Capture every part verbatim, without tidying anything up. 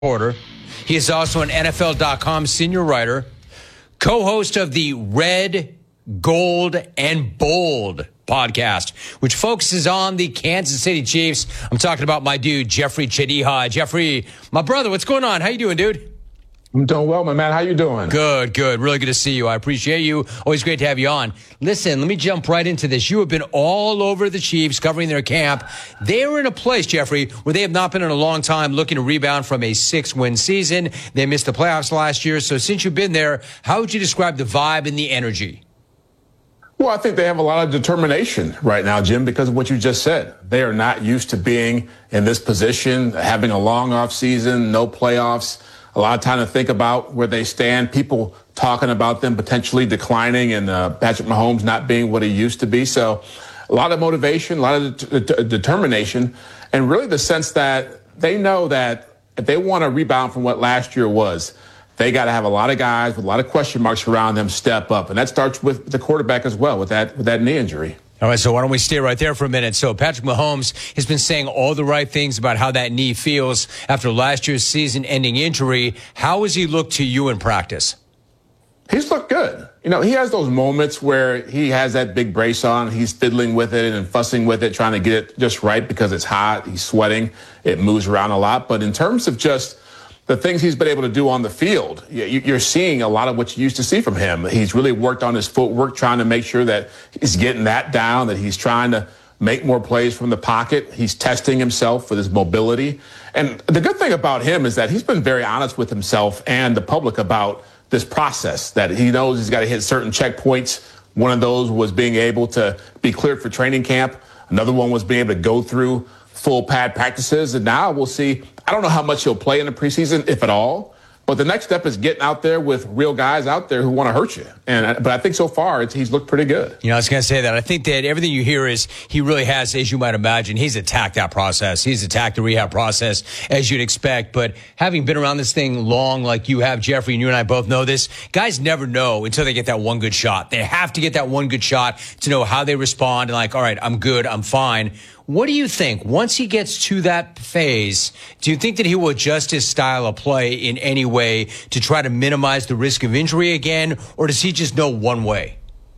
reporter. He is also an N F L dot com senior writer, co-host of the Red, Gold, and Bold podcast, which focuses on the Kansas City Chiefs. I'm talking about my dude, Jeffrey Chadiha. Jeffrey, my brother, what's going on? How you doing, dude? I'm doing well, my man. How you doing? Good, good. Really good to see you. I appreciate you. Always great to have you on. Listen, let me jump right into this. You have been all over the Chiefs covering their camp. They are in a place, Jeffrey, where they have not been in a long time looking to rebound from a six-win season. They missed the playoffs last year. So since you've been there, how would you describe the vibe and the energy? Well, I think they have a lot of determination right now, Jim, because of what you just said. They are not used to being in this position, having a long off season, no playoffs. A lot of time to think about where they stand. People talking about them potentially declining and uh, Patrick Mahomes not being what he used to be. So a lot of motivation, a lot of de- de- determination, and really the sense that they know that if they want to rebound from what last year was, they got to have a lot of guys with a lot of question marks around them step up. And that starts with the quarterback as well with that, with that knee injury. All right, so why don't we stay right there for a minute? So Patrick Mahomes has been saying all the right things about how that knee feels after last year's season-ending injury. How has he looked to you in practice? He's looked good. You know, he has those moments where he has that big brace on. He's fiddling with it and fussing with it, trying to get it just right because it's hot. He's sweating. It moves around a lot. But in terms of just the things he's been able to do on the field, you're seeing a lot of what you used to see from him. He's really worked on his footwork, trying to make sure that he's getting that down, that he's trying to make more plays from the pocket. He's testing himself with his mobility. And the good thing about him is that he's been very honest with himself and the public about this process, that he knows he's got to hit certain checkpoints. One of those was being able to be cleared for training camp. Another one was being able to go through full pad practices. And now we'll see. I don't know how much he'll play in the preseason, if at all. But the next step is getting out there with real guys out there who want to hurt you. And but I think so far it's, he's looked pretty good. You know, I was going to say that. I think that everything you hear is he really has, as you might imagine, he's attacked that process. He's attacked the rehab process, as you'd expect. But having been around this thing long like you have, Jeffrey, and you and I both know this, guys never know until they get that one good shot. They have to get that one good shot to know how they respond and like, all right, I'm good, I'm fine. What do you think? Once he gets to that phase, do you think that he will adjust his style of play in any way to try to minimize the risk of injury again, or does he just know one way?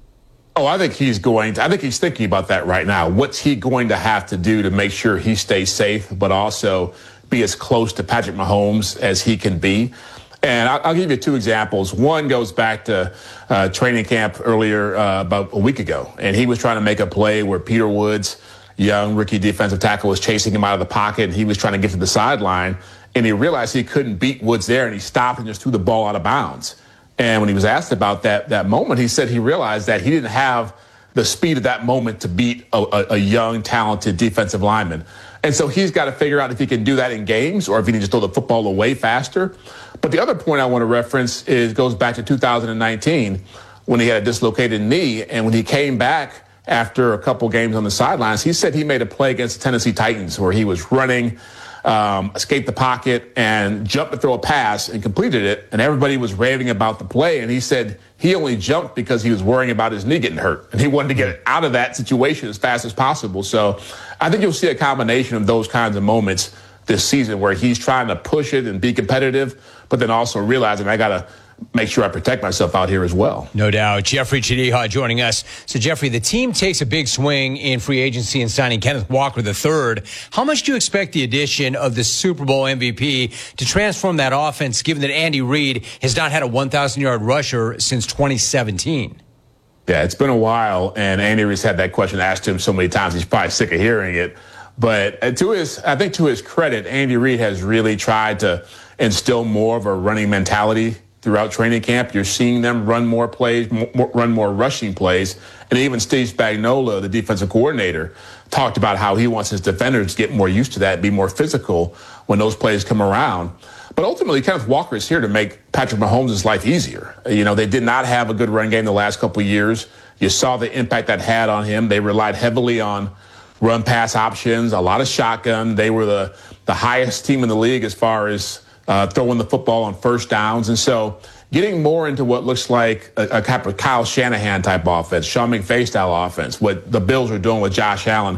Oh, I think he's going to, I think he's thinking about that right now. What's he going to have to do to make sure he stays safe, but also be as close to Patrick Mahomes as he can be? And I'll, I'll give you two examples. One goes back to uh, training camp earlier, uh, about a week ago, and he was trying to make a play where Peter Woods, young rookie defensive tackle, was chasing him out of the pocket, and he was trying to get to the sideline, and he realized he couldn't beat Woods there, and he stopped and just threw the ball out of bounds. And when he was asked about that that moment, he said he realized that he didn't have the speed at that moment to beat a, a, a young, talented defensive lineman. And so he's got to figure out if he can do that in games or if he can just throw the football away faster. But the other point I want to reference is goes back to two thousand nineteen when he had a dislocated knee, and when he came back after a couple games on the sidelines, he said he made a play against the Tennessee Titans where he was running, um, escaped the pocket, and jumped to throw a pass and completed it. And everybody was raving about the play. And he said he only jumped because he was worrying about his knee getting hurt. And he wanted to get out of that situation as fast as possible. So I think you'll see a combination of those kinds of moments this season where he's trying to push it and be competitive, but then also realizing I got to make sure I protect myself out here as well. No doubt. Jeffrey Chadiha joining us. So, Jeffrey, the team takes a big swing in free agency and signing Kenneth Walker the third. How much do you expect the addition of the Super Bowl M V P to transform that offense, given that Andy Reid has not had a one thousand yard rusher since twenty seventeen? Yeah, it's been a while, and Andy Reid's had that question asked to him so many times, he's probably sick of hearing it. But to his, I think to his credit, Andy Reid has really tried to instill more of a running mentality throughout training camp. You're seeing them run more plays, more, run more rushing plays. And even Steve Spagnuolo, the defensive coordinator, talked about how he wants his defenders to get more used to that, be more physical when those plays come around. But ultimately, Kenneth Walker is here to make Patrick Mahomes' life easier. You know, they did not have a good run game the last couple of years. You saw the impact that had on him. They relied heavily on run pass options, a lot of shotgun. They were the, the highest team in the league as far as Uh, throwing the football on first downs. And so getting more into what looks like a, a kind of Kyle Shanahan type offense, Sean McVay style offense, what the Bills are doing with Josh Allen,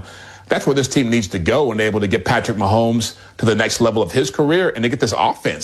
That's where this team needs to go and able to get Patrick Mahomes to the next level of his career and to get this offense